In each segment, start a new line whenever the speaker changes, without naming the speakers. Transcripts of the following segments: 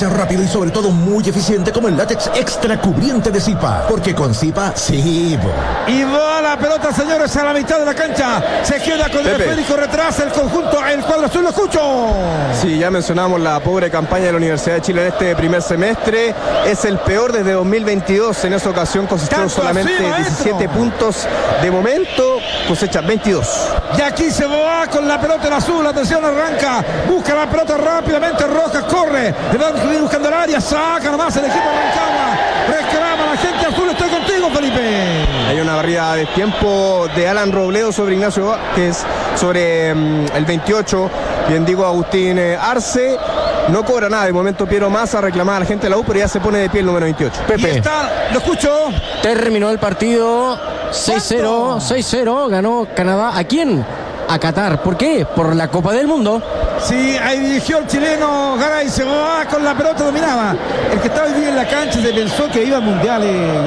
cancha rápido y sobre todo muy eficiente como el látex extra cubriente de Zipa. Porque con Zipa, sí.
Y va la pelota, señores, a la mitad de la cancha. Se queda con el esférico, retrasa el conjunto, el cuadro azul. Lo escucho.
Sí, ya mencionamos la pobre campaña de la Universidad de Chile en este primer semestre. Es el peor desde 2022. En esa ocasión consistieron solamente 17 puntos. De momento cosecha 22.
Y aquí se va con la pelota el azul. Atención, arranca. Busca la pelota rápidamente. Rojas corre. Le van buscando el área. Saca nomás el equipo de Rancagua. Reclama la gente azul. Estoy contigo, Felipe.
Hay una barrida de tiempo de Alan Robledo sobre Ignacio Vázquez, sobre el 28. Bien digo, Agustín Arce. No cobra nada. De momento Piero Massa reclamaba a la gente de la U, pero ya se pone de pie el número 28.
Pepe. Y está, lo escucho.
Terminó el partido 6-0. 6-0. Ganó Canadá. ¿A quién? A Qatar. ¿Por qué? Por la Copa del Mundo.
Sí, ahí dirigió el chileno Garay, se va con la pelota dominada. El que estaba hoy día en la cancha se pensó que iba al mundial,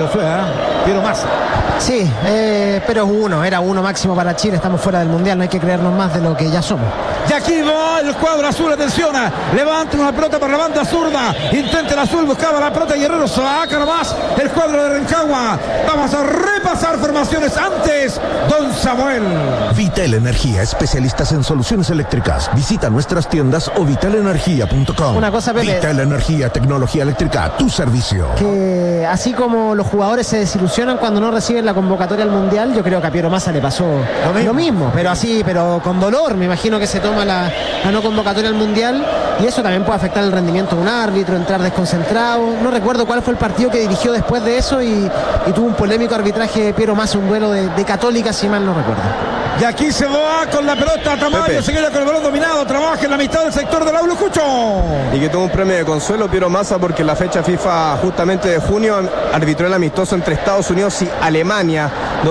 Piero Massa.
Sí, pero era uno máximo para Chile. Estamos fuera del mundial, no hay que creernos más de lo que ya somos.
Y aquí va el cuadro azul, atención, levanta una pelota por la banda zurda, intenta el azul, buscaba la pelota, Guerrero saca nomás el cuadro de Rancagua. Vamos a repasar formaciones antes, don Samuel.
Vital Energía, especialistas en soluciones eléctricas. Visita nuestras tiendas o vitalenergia.com.
Una cosa, Pepe.
Vital Energía, tecnología eléctrica, tu servicio.
Que así como los jugadores se desilusionan cuando no reciben la convocatoria al mundial, yo creo que a Piero Massa le pasó lo mismo, pero con dolor. Me imagino que se toma la no convocatoria al mundial y eso también puede afectar el rendimiento de un árbitro, entrar desconcentrado. No recuerdo cuál fue el partido que dirigió después de eso y tuvo un polémico arbitraje de Piero Massa, un duelo de Católica, si mal no recuerdo.
Y aquí se va con la pelota Tamayo, se queda con el balón dominado, trabaja en la mitad del sector del aula, escucho.
Y que tuvo un premio de consuelo Piero Massa porque en la fecha FIFA justamente de junio arbitró el amistoso entre Estados Unidos y Alemania.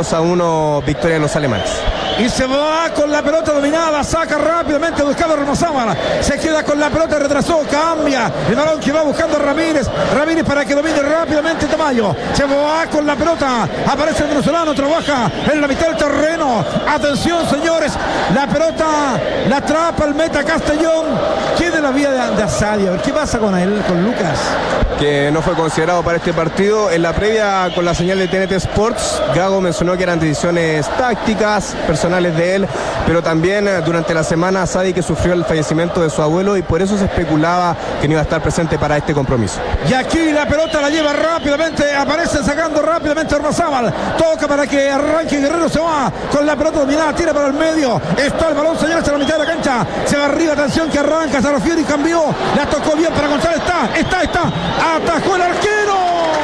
2-1 victoria de los alemanes.
Y se va con la pelota dominada, saca rápidamente buscando a Ramazábal, se queda con la pelota, retrasó, cambia el balón que va buscando a Ramírez para que domine rápidamente Tamayo, se va con la pelota, aparece el venezolano, trabaja en la mitad del terreno, atención señores, la pelota la atrapa el meta Castellón, tiene la vía de Asadi, a ver qué pasa con él, con Lucas.
Que no fue considerado para este partido. En la previa con la señal de TNT Sports, Gago mencionó que eran decisiones tácticas, personales de él, pero también durante la semana Sadi que sufrió el fallecimiento de su abuelo y por eso se especulaba que no iba a estar presente para este compromiso.
Y aquí la pelota la lleva rápidamente, aparece sacando rápidamente Ormazábal, toca para que arranque Guerrero, se va con la pelota dominada, tira para el medio, está el balón señores a la mitad de la cancha, se va arriba, atención que arranca, se refiere y cambió, la tocó bien para González, está, atajó el arquero,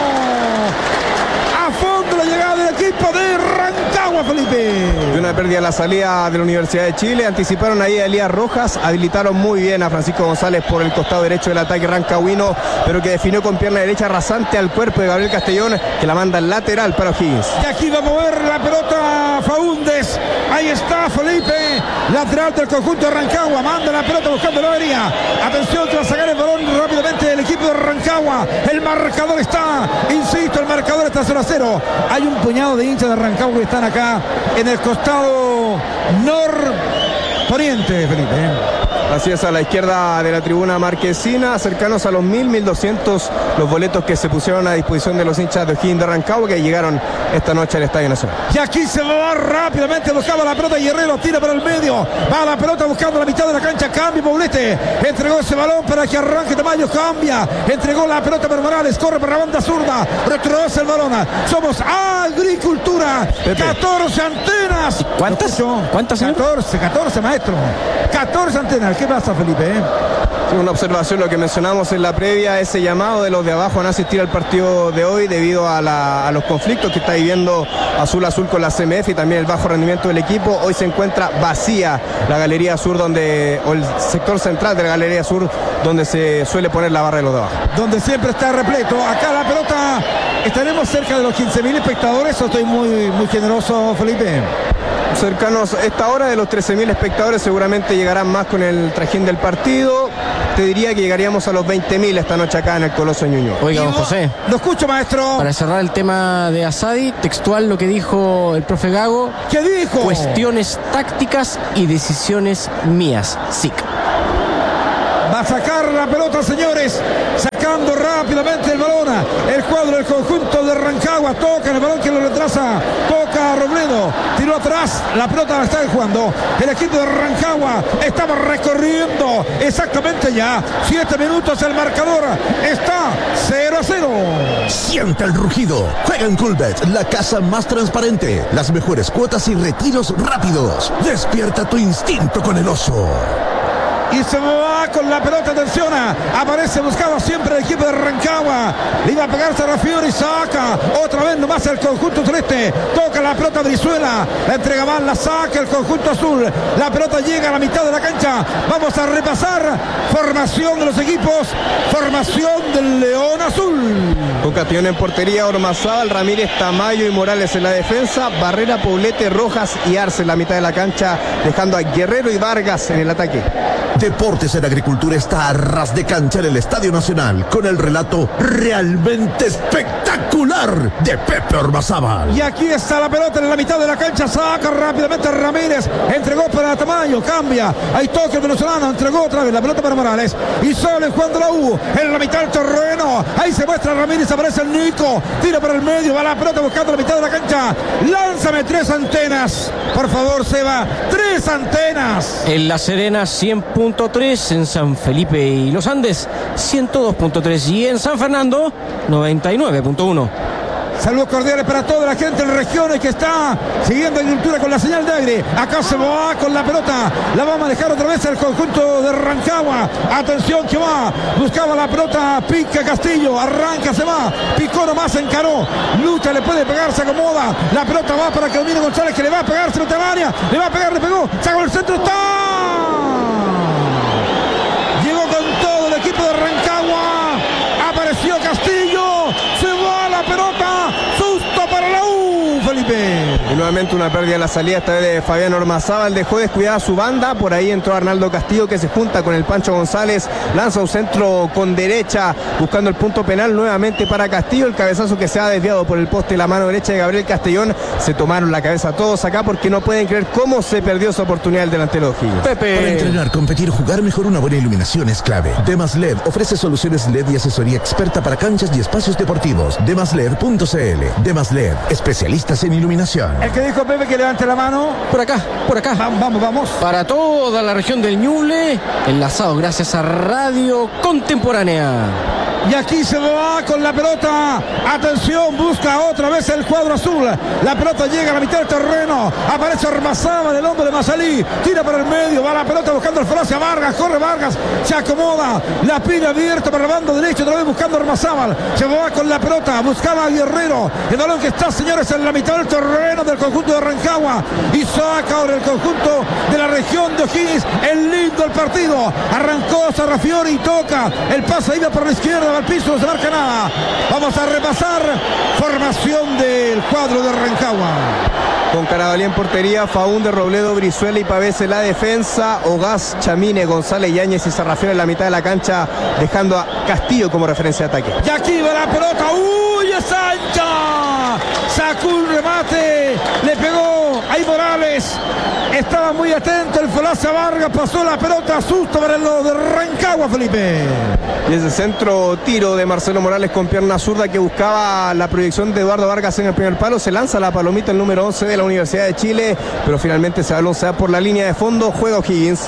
a fondo la llegada del equipo de Rancagua, Felipe.
Y una pérdida a la salida de la Universidad de Chile, anticiparon ahí a Elías Rojas, habilitaron muy bien a Francisco González por el costado derecho del ataque rancagüino, pero que definió con pierna derecha rasante al cuerpo de Gabriel Castellón, que la manda al lateral para O'Higgins.
Y aquí va a mover la pelota Faúndez, ahí está Felipe, lateral del conjunto de Rancagua, manda la pelota buscando la área, atención que va a sacar el balón rápidamente del equipo de Rancagua, el marcador está, insisto, el marcador está 0-0, hay un puñado de hinchas de Rancagua que están acá en el costado norponiente, Felipe.
Así es, a la izquierda de la tribuna marquesina, cercanos a los 1.200 los boletos que se pusieron a disposición de los hinchas de O'Higgins de Rancagua que llegaron esta noche al Estadio Nacional.
Y aquí se va rápidamente, buscaba la pelota Guerrero, tira para el medio, va la pelota buscando la mitad de la cancha, cambia Poblete, entregó ese balón para que arranque Tamayo, cambia, entregó la pelota para Morales, corre para la banda zurda, retrocede el balón, somos Agricultura, Pepe. 14 antenas.
¿Cuántas?
14 maestro, 14 antenas. ¿Qué pasa, Felipe?
Una observación, lo que mencionamos en la previa, ese llamado de los de abajo a no asistir al partido de hoy debido a los conflictos que está viviendo Azul con la CMF y también el bajo rendimiento del equipo. Hoy se encuentra vacía la Galería Sur, o el sector central de la Galería Sur, donde se suele poner la barra de los de abajo.
Donde siempre está repleto. Acá la pelota, estaremos cerca de los 15.000 espectadores, o estoy muy generoso, Felipe.
Cercanos a esta hora de los 13.000 espectadores, seguramente llegarán más con el trajín del partido. Te diría que llegaríamos a los 20.000 esta noche acá en el Coloso de Ñuñoa.
Oiga, don José.
Lo escucho, maestro.
Para cerrar el tema de Asadi, textual lo que dijo el profe Gago.
¿Qué dijo?
Cuestiones tácticas y decisiones mías. SIC.
Va a sacar la pelota, señores. buscando rápidamente el balón. El cuadro del conjunto de Rancagua toca el balón que lo retrasa. Toca a Robledo. Tiró atrás. La pelota la está jugando. El equipo de Rancagua estaba recorriendo exactamente ya 7 minutos. El marcador está 0-0.
Siente el rugido. Juega en Coolbet, la casa más transparente. Las mejores cuotas y retiros rápidos. Despierta tu instinto con el oso.
Y se va con la pelota, atención, aparece buscado siempre el equipo de Rancagua, le iba a pegarse a Rafiori y saca otra vez nomás el conjunto celeste, toca la pelota Brizuela, la entrega mal, la saca el conjunto azul, la pelota llega a la mitad de la cancha. Vamos a repasar formación de los equipos, formación del León Azul.
Con Castellón en portería, Ormazábal, Ramírez, Tamayo y Morales en la defensa, Barrera, Poblete, Rojas y Arce en la mitad de la cancha, dejando a Guerrero y Vargas en el ataque.
Deportes en Agricultura está a ras de cancha en el Estadio Nacional con el relato realmente espectacular de Pepe Ormazábal.
Y aquí está la pelota en la mitad de la cancha, saca rápidamente Ramírez, entregó para Tamayo, cambia, hay toque venezolano, entregó otra vez la pelota para Morales y sale jugando la U en la mitad del terreno, ahí se muestra Ramírez, aparece el Nico, tira para el medio, va la pelota buscando la mitad de la cancha, lánzame 3 antenas, por favor Seba, 3 antenas.
En La Serena 100.3, en San Felipe y Los Andes 102.3 y en San Fernando 99.1.
Saludos cordiales para toda la gente en regiones que está siguiendo Agricultura con la señal de aire. Acá se va con la pelota, la va a manejar otra vez el conjunto de Rancagua. Atención que va, buscaba la pelota, pica Castillo, arranca, se va, picó nomás, encaró, lucha, le puede pegar, se acomoda, la pelota va para que domine González, que le va a pegar, se mete a área, le va a pegar, le pegó, sacó el centro, está. Llegó con todo el equipo de Rancagua, apareció Castillo, se va la pelota, susto para la U, Felipe.
Y nuevamente una pérdida en la salida, esta vez de Fabián Ormazábal, dejó descuidada su banda, por ahí entró Arnaldo Castillo que se junta con el Pancho González, lanza un centro con derecha, buscando el punto penal nuevamente para Castillo, el cabezazo que se ha desviado por el poste, la mano derecha de Gabriel Castellón, se tomaron la cabeza todos acá porque no pueden creer cómo se perdió esa oportunidad el delantero O'Higgins.
Para entrenar, competir, jugar mejor, una buena iluminación es clave. Demas LED ofrece soluciones LED y asesoría experta para canchas y espacios deportivos. Demasled.cl. Demas LED, especialistas en iluminación.
El que dijo Pepe que levante la mano.
Por acá.
Vamos.
Para toda la región del Ñuble, enlazado gracias a Radio Contemporánea.
Y aquí se va con la pelota. Atención, busca otra vez el cuadro azul. La pelota llega a la mitad del terreno. Aparece Ormazábal, el hombre de Mazalí. Tira para el medio, va la pelota buscando el falacia Vargas. Corre Vargas, se acomoda. La pide abierta para el bando derecho. Otra vez buscando Ormazábal. Se va con la pelota, buscaba a Guerrero. El balón que está, señores, en la mitad del terreno del conjunto de Rancagua. Y saca ahora el conjunto de la región de O'Higgins. El lindo el partido. Arrancó Sarrafiori y toca. El pase iba por la izquierda. Al piso, no se marca nada. Vamos a repasar formación del cuadro de Rancagua.
Con Carabalí en portería, Faúndez, Robledo, Brizuela y Pavés en la defensa, Ogaz, Chamine, González, Yáñez y Sarrafiori en la mitad de la cancha, dejando a Castillo como referencia de ataque.
Y aquí va la pelota, ¡uy, es ancha! Sacó un remate, le pegó, ahí Morales, estaba muy atento, el Falacia Vargas pasó la pelota, susto para lo de Rancagua, Felipe.
Y ese centro tiro de Marcelo Morales con pierna zurda que buscaba la proyección de Eduardo Vargas en el primer palo, se lanza la palomita el número 11 de la Universidad de Chile, pero finalmente ese balón se da por la línea de fondo, juega O'Higgins.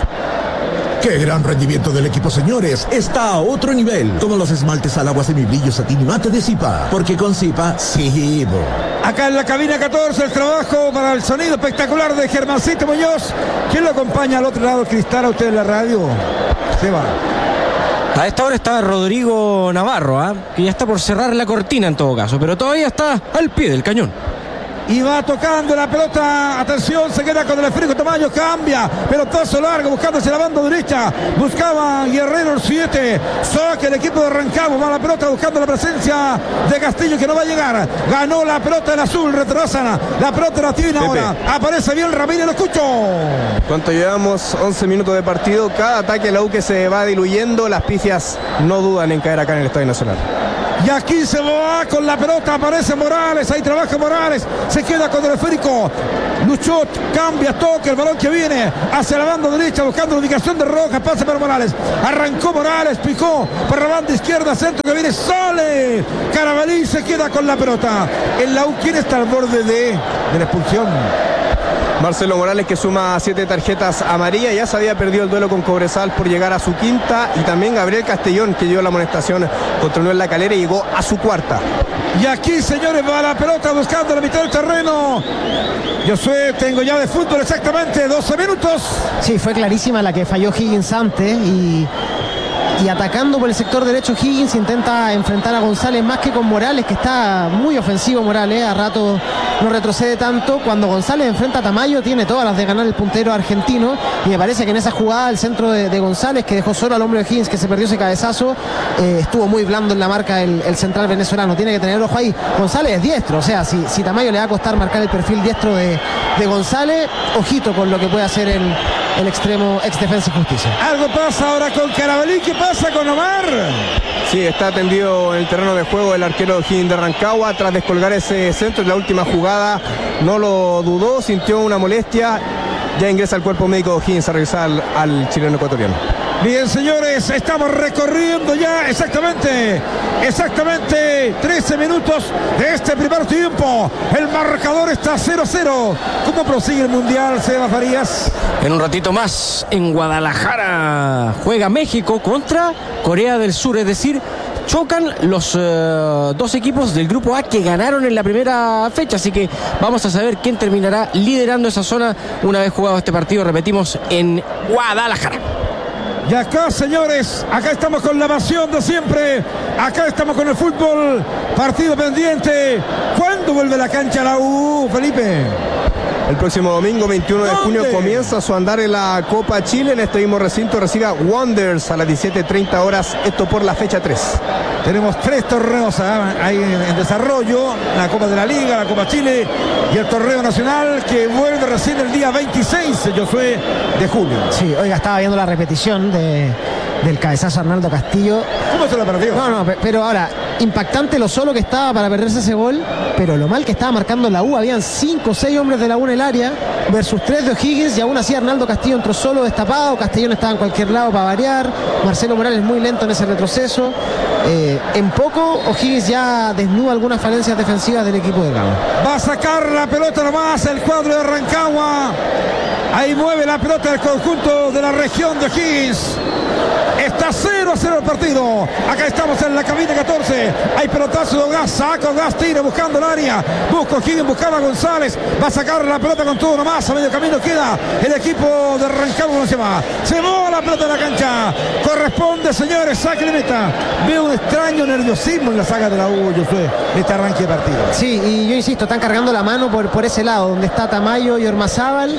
¡Qué gran rendimiento del equipo, señores! Está a otro nivel. Como los esmaltes al agua semibrillo satín y mate de Zipa. Porque con Zipa, sí.
Acá en la cabina 14, el trabajo para el sonido espectacular de Germancito Muñoz. ¿Quién lo acompaña al otro lado del cristal a usted en la radio? Se va.
A esta hora está Rodrigo Navarro, que ya está por cerrar la cortina en todo caso, pero todavía está al pie del cañón.
Y va tocando la pelota, atención, se queda con el esférico Tamayo, cambia, pelotazo largo, buscándose la banda derecha, buscaba Guerrero el 7, saca el equipo de Rancagua, va la pelota buscando la presencia de Castillo que no va a llegar, ganó la pelota el azul, retrasan, la pelota la tiene ahora, aparece bien Ramírez, lo escucho.
¿Cuánto llevamos? 11 minutos de partido, cada ataque de la U que se va diluyendo, las pifias no dudan en caer acá en el Estadio Nacional.
Y aquí se va con la pelota, aparece Morales, ahí trabaja Morales, se queda con el esférico. Luchó, cambia, toca el balón que viene hacia la banda derecha buscando la ubicación de Rojas, pasa para Morales. Arrancó Morales, picó para la banda izquierda, centro que viene, sale. Carabalí se queda con la pelota. En la U, ¿quién está al borde de la expulsión?
Marcelo Morales, que suma 7 tarjetas amarillas, ya se había perdido el duelo con Cobresal por llegar a su quinta, y también Gabriel Castellón, que dio la amonestación contra Noel La Calera y llegó a su cuarta.
Y aquí, señores, va la pelota buscando la mitad del terreno. Yo tengo ya de fútbol exactamente 12 minutos.
Sí, fue clarísima la que falló Higgins antes y atacando por el sector derecho Higgins intenta enfrentar a González más que con Morales, que está muy ofensivo Morales, a rato no retrocede tanto. Cuando González enfrenta a Tamayo tiene todas las de ganar el puntero argentino, y me parece que en esa jugada el centro de González, que dejó solo al hombre de Higgins, que se perdió ese cabezazo, estuvo muy blando en la marca el central venezolano. Tiene que tener ojo ahí. González es diestro, o sea, si Tamayo le va a costar marcar el perfil diestro de González, ojito con lo que puede hacer el extremo ex Defensa y Justicia.
Algo pasa ahora con Carabalí. ¿Qué pasa con Omar?
Sí, está atendido en el terreno de juego el arquero Higgins de Rancagua tras descolgar ese centro en la última jugada. No lo dudó, sintió una molestia. Ya ingresa al cuerpo médico Higgins a revisar al chileno ecuatoriano.
Bien, señores, estamos recorriendo ya exactamente 13 minutos de este primer tiempo. El marcador está 0-0. ¿Cómo prosigue el Mundial, Seba Farías?
En un ratito más, en Guadalajara, juega México contra Corea del Sur, es decir, chocan los dos equipos del grupo A que ganaron en la primera fecha, así que vamos a saber quién terminará liderando esa zona una vez jugado este partido, repetimos, en Guadalajara.
Y acá, señores, acá estamos con la pasión de siempre, acá estamos con el fútbol, partido pendiente. ¿Cuándo vuelve la cancha la U, Felipe?
El próximo domingo, 21 de junio, comienza su andar en la Copa Chile. En este mismo recinto recibe a Wanderers a las 17:30 horas, esto por la fecha 3.
Tenemos 3 torneos ahí en desarrollo, la Copa de la Liga, la Copa Chile y el torneo nacional que vuelve recién el día 26, Josué, de julio.
Sí, oiga, estaba viendo la repetición del cabezazo Arnaldo Castillo.
¿Cómo se lo perdió?
No, pero ahora, impactante lo solo que estaba para perderse ese gol, pero lo mal que estaba marcando la U. Habían 5 o 6 hombres de la U en el área versus 3 de O'Higgins, y aún así Arnaldo Castillo entró solo destapado. Castellón estaba en cualquier lado para variar. Marcelo Morales muy lento en ese retroceso. En poco O'Higgins ya desnuda algunas falencias defensivas del equipo de Gama.
Va a sacar la pelota nomás el cuadro de Rancagua. Ahí mueve la pelota del conjunto de la región de O'Higgins. Está 0-0 el partido. Acá estamos en la cabina 14. Hay pelotazo de Ogas. Saca Ogas, tira buscando el área. Busca O'Higgins, buscaba a González. Va a sacar la pelota con todo nomás. A medio camino queda el equipo de Rancagua. No se va. Se va la pelota de la cancha. Corresponde, señores, saque de meta. Veo un extraño nerviosismo en la saga de la U, Josué, este arranque de partido.
Sí, y yo insisto, están cargando la mano por ese lado, donde está Tamayo y Ormazábal.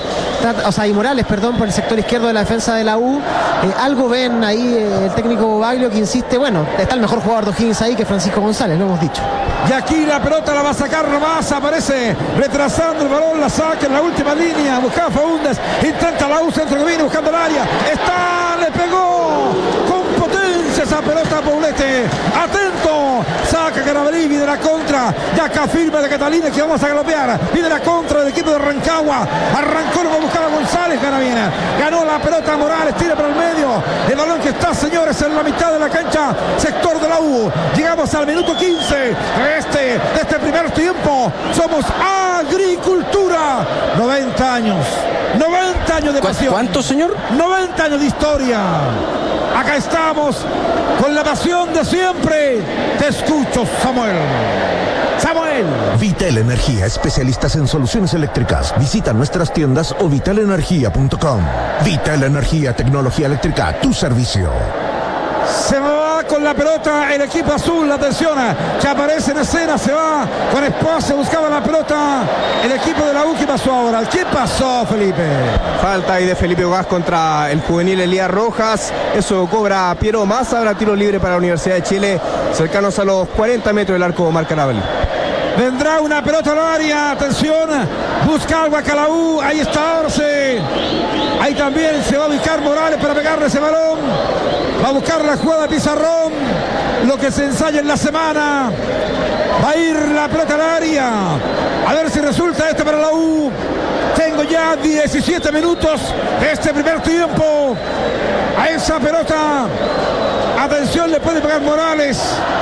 Y Morales, perdón, por el sector izquierdo de la defensa de la U. Algo ven ahí el técnico Baglio, que insiste, bueno, está el mejor jugador de O'Higgins ahí, que Francisco González, lo hemos dicho.
Y aquí la pelota la va a sacar nomás, aparece retrasando el balón, la saca en la última línea, buscaba Faúndez, intenta la U, centro que viene buscando el área, está, le pegó con potencia esa pelota a Poblete, atento, saca Carabalí, viene la contra, ya acá firma de Catalina que vamos a galopear, viene la contra del equipo de Rancagua, arrancó, lo va a buscar a González, ganó la pelota Morales, tira para el medio, el balón que está, señores, en la mitad de la cancha, sector de la U, llegamos al minuto 15 de este primer tiempo, somos Agricultura, 90 años de pasión.
¿Cuánto, señor?
90 años de historia. Acá estamos con la pasión de siempre. Te escucho, Samuel.
Vital Energía, especialistas en soluciones eléctricas. Visita nuestras tiendas o vitalenergia.com. Vital Energía, tecnología eléctrica a tu servicio.
Se va con la pelota el equipo azul, atención, ya aparece en escena, se va con espacio, buscaba la pelota el equipo de la U. ¿Qué pasó ahora? ¿Qué pasó, Felipe?
Falta ahí de Felipe Ogas contra el juvenil Elías Rojas, eso cobra Piero Massa, habrá tiro libre para la Universidad de Chile, cercanos a los 40 metros del arco Omar Carabalí.
Vendrá una pelota al área, atención, busca algo acá la U, ahí está Arce, ahí también se va a ubicar Morales para pegarle ese balón, va a buscar la jugada de Pizarrón, lo que se ensaya en la semana. Va a ir la pelota al área. A ver si resulta esto para la U. Tengo ya 17 minutos de este primer tiempo. A esa pelota, atención, le puede pegar Morales.